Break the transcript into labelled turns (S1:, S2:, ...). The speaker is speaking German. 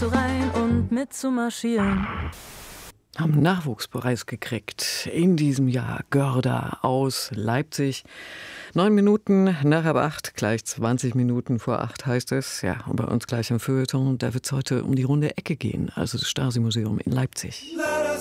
S1: rein und mitzumarschieren.
S2: Haben Nachwuchspreis gekriegt in diesem Jahr. Görda aus Leipzig. 9 Minuten nach halb 8, gleich 20 Minuten vor 8 heißt es. Ja, und bei uns gleich im Feuilleton, da wird es heute um die runde Ecke gehen, also das Stasi-Museum in Leipzig.